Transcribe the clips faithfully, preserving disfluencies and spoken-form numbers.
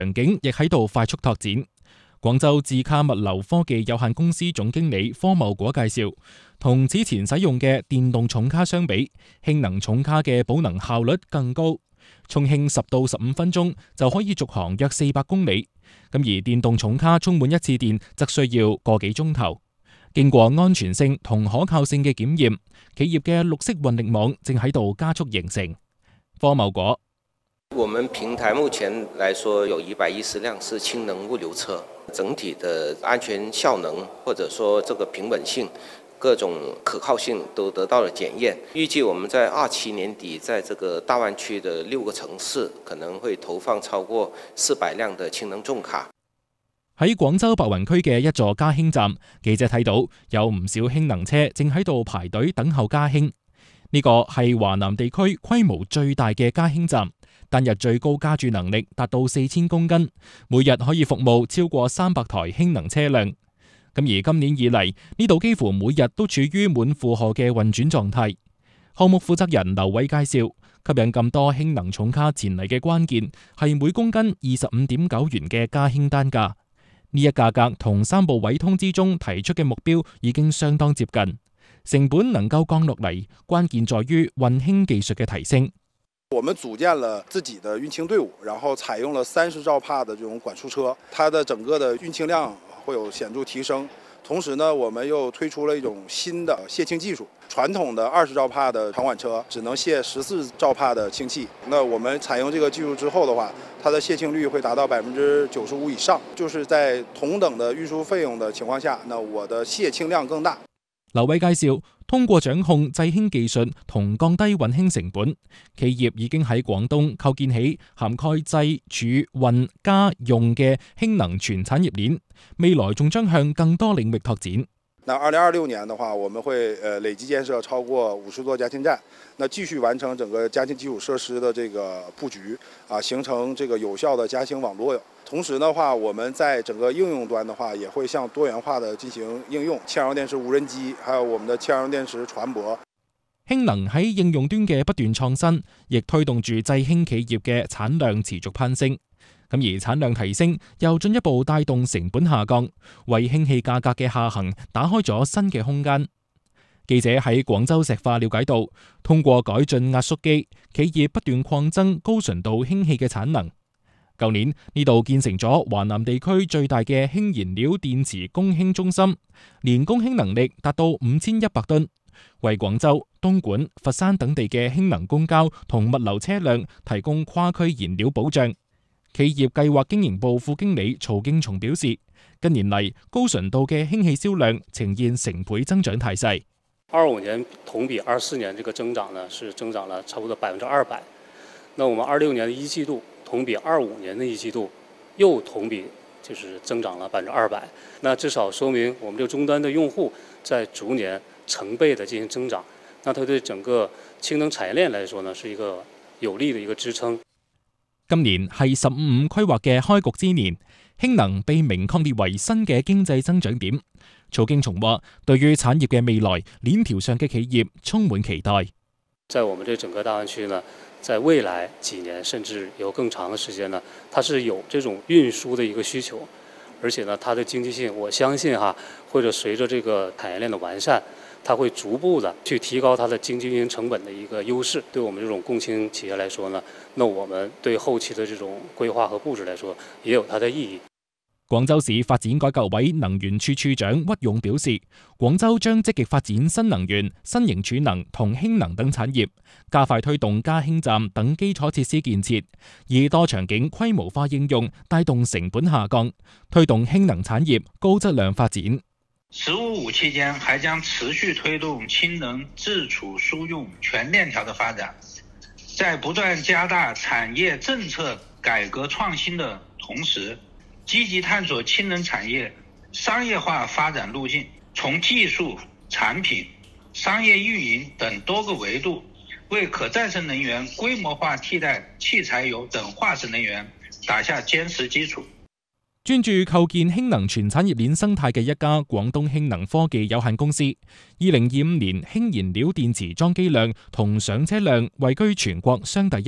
場景亦喺度快速拓展。廣州智卡物流科技有限公司總經理柯茂果介紹，同此前使用嘅電動重卡相比，氫能重卡嘅保能效率更高，充氫十到十五分鐘就可以續航約四百公里。咁而電動重卡充滿一次電則需要個幾鐘頭。經過安全性同可靠性嘅檢驗，企業嘅綠色運力網正喺度加速形成。柯茂果： 我們平台目前來說有一百一十輛是氫能物流車，整體的安全效能或者說這個平穩性、各種可靠性都得到了檢驗。預計我們在二七年底，在這個大灣區的六個城市可能會投放超過四百輛的氫能重卡。 喺廣州白雲區嘅一座加氫站，記者睇到有唔少氫能車正喺度排隊等候加氫。呢個係華南地區規模最大嘅加氫站，單日最高加注能力達到四千公斤，每日可以服務超過三百台氫能車輛。咁而今年以嚟，呢度幾乎每日都處於滿負荷嘅運轉狀態。項目負責人劉偉介紹，吸引咁多氫能重卡前嚟嘅關鍵係每公斤二十五點九元嘅加氫單價。呢一價格同三部委通知中提出嘅目標已經相當接近，成本能夠降落嚟，關鍵在於運氫技術嘅提升。 我們組建了自己的運氫隊伍，然後採用了三十兆帕的這種管束車，它的整個的運氫量會有顯著提升。同時呢，我們又推出了一種新的卸氫技術，傳統的二十兆帕的長管車只能卸十四兆帕的氫氣。那我們採用這個技術之後的話，它的卸氫率會達到百分之九十五以上，就是在同等的運輸費用的情況下，那我的卸氫量更大。 劉偉介紹，通過掌控製氫技術同降低運氫成本，企業已經喺廣東構建起涵蓋製、儲、運、加、用嘅氫能全產業鏈，未來仲將向更多領域拓展。 那二零二六年的話，我們會呃累計建設超過五十座加氫站，那繼續完成整個加氫基礎設施的這個佈局，啊，形成這個有效的加氫網絡。同時的話，我們在整個應用端的話，也會向多元化的進行應用，氫燃料電池無人機，還有我們的氫燃料電池船舶。 氫能喺應用端嘅不斷創新，亦推動住製氫企業嘅產量持續攀升。咁而產量提升，又進一步帶動成本下降，為氫氣價格嘅下行打開咗新嘅空間。記者喺廣州石化了解到，通過改進壓縮機，企業不斷擴增高純度氫氣嘅產能。舊年呢度建成咗華南地區最大嘅氫燃料電池供氫中心，年供氫能力達到五千一百噸，為廣州、東莞、佛山等地嘅氫能公交同物流車輛提供跨區燃料保障。企業計劃經營部副經理曹敬松表示，近年嚟高純度嘅氫氣銷量呈現成倍增長態勢。 二五年同比二四年這個增長呢，是增長了差不多百分之二百。那我們二六年的一季度同比二五年的一季度又同比就是增長了百分之二百。那至少說明我們這個終端的用戶在逐年成倍的進行增長。那它對整個氫能產業鏈來說呢，是一個有力的一個支撐。 今年係十五五規劃嘅開局之年，氫能被明確列為新嘅經濟增長點。曹敬松話，對於產業嘅未來，鏈條上嘅企業充滿期待。 在我們這整個大灣區呢，在未來幾年甚至有更長的時間呢，它是有這種運輸的一個需求，而且呢，它的經濟性，我相信哈，或者隨着這個產業鏈的完善，它會逐步的去提高它的經濟運營成本的一個優勢。對我們這種共氫企業來說呢，那我們對後期的這種規劃和佈置來說，也有它的意義。 廣州市發展改革委能源處處長屈勇表示，廣州將積極發展新能源、新型儲能同氫能等產業，加快推動加氫站等基礎設施建設，以多場景規模化應用帶動成本下降，推動氫能產業高質量發展。 十五五期間還將持續推動氫能自儲輸用全鏈條的發展，在不斷加大產業政策改革創新的同時，積極探索氫能產業商業化發展路徑，從技術、產品、商業運營等多個維度，為可再生能源規模化替代汽柴油等化石能源打下堅實基礎。 專注構建氫能全產業鏈生態嘅一家廣東氫能科技有限公司，二零二五年氫燃料電池裝機量同上車量位居全國雙第一，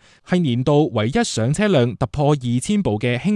係年度唯一上車量突破二千部嘅輕